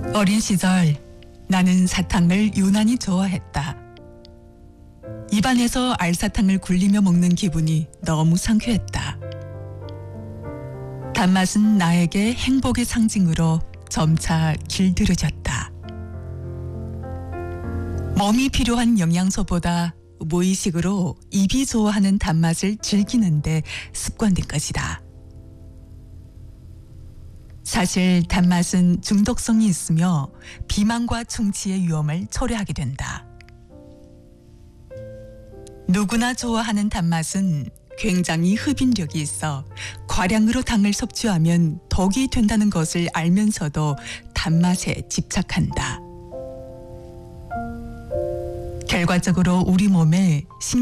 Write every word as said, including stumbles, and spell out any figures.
어린 시절 나는 사탕을 유난히 좋아했다. 입안에서 알사탕을 굴리며 먹는 기분이 너무 상쾌했다. 단맛은 나에게 행복의 상징으로 점차 길들여졌다. 몸이 필요한 영양소보다 무의식으로 입이 좋아하는 단맛을 즐기는 데 습관된 것이다. 사실 단맛은 중독성이 있으며 비만과 충치의 위험을 초래하게 된다. 누구나 좋아하는 단맛은 굉장히 흡인력이 있어 과량으로 당을 섭취하면 독이 된다는 것을 알면서도 단맛에 집착한다. 결과적으로 우리 몸에